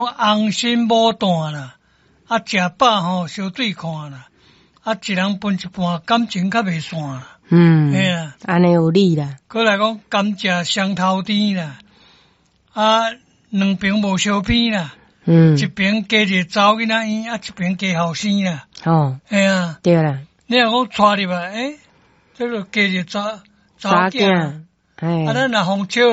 红心无断啦，啊，食饱吼小对看啦，啊，一人分一半，感情较袂散啦。嘿啦， 安尼有理啦。 过来讲甘蔗双头甜啦，啊，两边无相偏啦。一边加一个查某囡仔院，啊，一边加后生啦。嘿啊， 对啦。 你若讲带入来，这就加一个查囝。啊，咱若互笑。